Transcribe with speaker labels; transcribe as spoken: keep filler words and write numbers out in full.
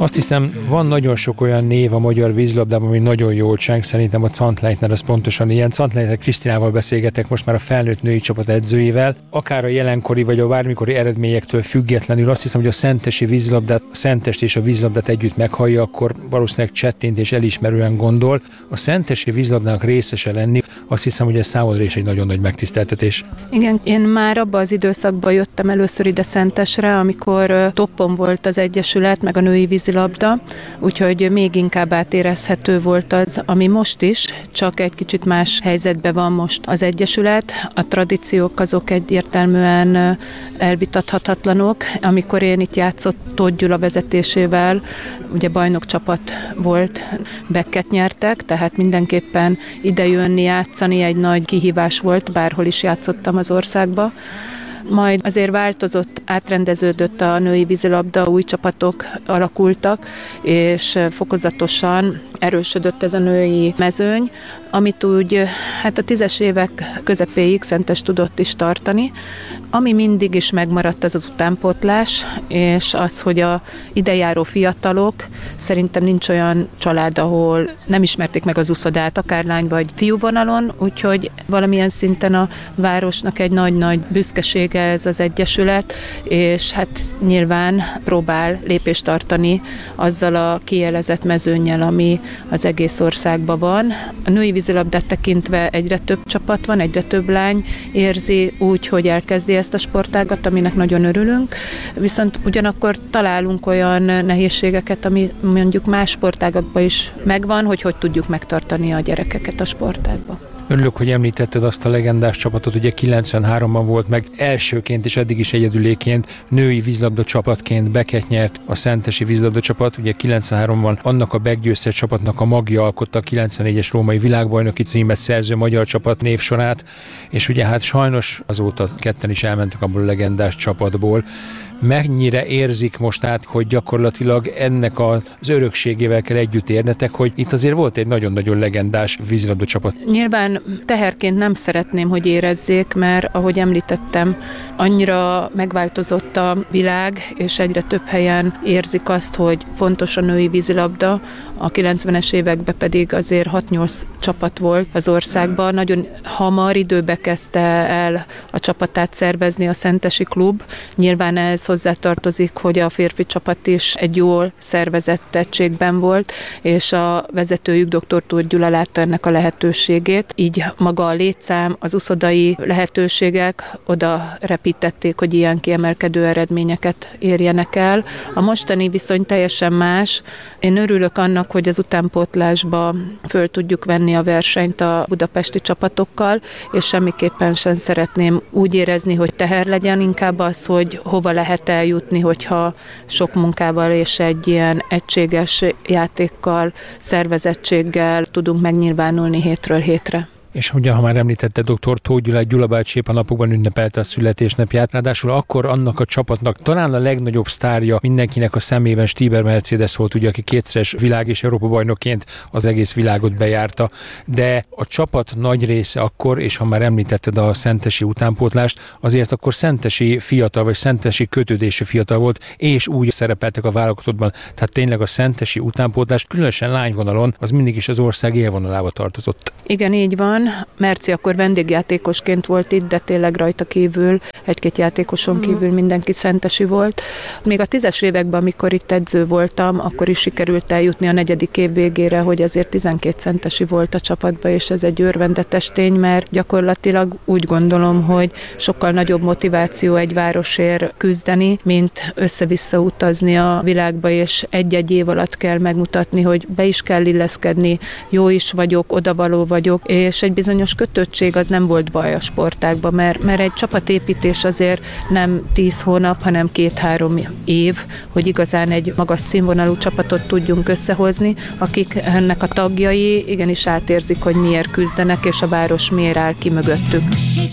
Speaker 1: Azt hiszem, van nagyon sok olyan név a magyar vízilabdában, ami nagyon jól cseng. Szerintem a Cantleitner az pontosan ilyen. Cantleitner Krisztinával beszélgetek most már a felnőtt női csapat edzőjével. Akár a jelenkori vagy a bármikori eredményektől függetlenül azt hiszem, hogy a szentesi vízilabdát, a Szentest és a vízilabdát együtt meghallja, akkor valószínűleg csettint és elismerően gondol. A szentesi vízilabdának részese lenni, azt hiszem, hogy ez számodra is egy nagyon nagy megtiszteltetés.
Speaker 2: Igen, én már abban az időszakban jöttem először ide Szentesre, amikor toppon volt az egyesület, meg a női vízilabda, úgyhogy még inkább átérezhető volt az, ami most is, csak egy kicsit más helyzetben van most az egyesület. A tradíciók azok egyértelműen elvitathatatlanok. Amikor én itt játszott Tóth Gyula vezetésével, ugye bajnokcsapat volt, Becket nyertek, tehát mindenképpen ide jönni, játszani egy nagy kihívás volt, bárhol is játszottam az országba. Majd azért változott, átrendeződött a női vízilabda, új csapatok alakultak, és fokozatosan erősödött ez a női mezőny, amit úgy hát a tízes évek közepéig Szentes tudott is tartani. Ami mindig is megmaradt, az az utánpótlás, és az, hogy a idejáró fiatalok, szerintem nincs olyan család, ahol nem ismerték meg az uszodát, akár lány vagy fiú vonalon, úgyhogy valamilyen szinten a városnak egy nagy-nagy büszkesége ez az egyesület, és hát nyilván próbál lépést tartani azzal a kielezett mezőnnyel, ami az egész országban van. A női vízilabdát tekintve egyre több csapat van, egyre több lány érzi úgy, hogy elkezdi ezt a sportágat, aminek nagyon örülünk, viszont ugyanakkor találunk olyan nehézségeket, ami mondjuk más sportágakban is megvan, hogy hogy tudjuk megtartani a gyerekeket a sportágban.
Speaker 1: Örülök, hogy említetted azt a legendás csapatot, ugye kilencvenháromban volt meg elsőként és eddig is egyedüléként női vízilabda csapatként Becket nyert a szentesi vízilabda csapat, ugye kilencvenháromban annak a meggyőztes csapatnak a magja alkotta a kilencvennégyes római világbajnoki címet szerző magyar csapat névsorát, és ugye hát sajnos azóta ketten is elmentek abból a legendás csapatból. Mennyire érzik most át, hogy gyakorlatilag ennek az örökségével kell együtt érnetek, hogy itt azért volt egy nagyon-nagyon legendás vízilabda csapat?
Speaker 2: Nyilván teherként nem szeretném, hogy érezzék, mert ahogy említettem, annyira megváltozott a világ, és egyre több helyen érzik azt, hogy fontos a női vízilabda. A kilencvenes években pedig azért hat-nyolc csapat volt az országban. Nagyon hamar időbe kezdte el a csapatát szervezni a Szentesi klub. Nyilván ez hozzátartozik, hogy a férfi csapat is egy jól szervezett egységben volt, és a vezetőjük dr. Tóth Gyula látta ennek a lehetőségét. Így maga a létszám, az uszodai lehetőségek oda repítették, hogy ilyen kiemelkedő eredményeket érjenek el. A mostani viszony teljesen más. Én örülök annak, hogy az utánpótlásba föl tudjuk venni a versenyt a budapesti csapatokkal, és semmiképpen sem szeretném úgy érezni, hogy teher legyen, inkább az, hogy hova lehet eljutni, hogyha sok munkával és egy ilyen egységes játékkal, szervezettséggel tudunk megnyilvánulni hétről hétre.
Speaker 1: És ugye, ha már említette dr. Tóth Gyula, Gyula bácsi épp a napokban ünnepelte a születésnapját, ráadásul akkor annak a csapatnak talán a legnagyobb sztárja mindenkinek a szemében Stieber Mercedes volt, ugye, aki kétszeres világ- és Európa-bajnokként az egész világot bejárta, de a csapat nagy része akkor, és ha már említetted a szentesi utánpótlást, azért akkor szentesi fiatal, vagy szentesi kötődésű fiatal volt, és úgy szerepeltek a válogatottban, tehát tényleg a szentesi utánpótlás, különösen lányvonalon, az mindig is az ország élvonalába tartozott.
Speaker 2: Igen, így van. Merci akkor vendégjátékosként volt itt, de tényleg rajta kívül, egy-két játékoson kívül mindenki szentesi volt. Még a tízes években, amikor itt edző voltam, akkor is sikerült eljutni a negyedik év végére, hogy azért tizenkét szentesi volt a csapatban, és ez egy örvendetes tény, mert gyakorlatilag úgy gondolom, hogy sokkal nagyobb motiváció egy városért küzdeni, mint össze-vissza utazni a világba, és egy-egy év alatt kell megmutatni, hogy be is kell illeszkedni, jó is vagyok, odavaló vagyok, és egy bizonyos kötöttség az nem volt baj a sportágban, mert, mert egy csapatépítés azért nem tíz hónap, hanem két-három év, hogy igazán egy magas színvonalú csapatot tudjunk összehozni, akik ennek a tagjai igenis átérzik, hogy miért küzdenek, és a város miért áll ki mögöttük.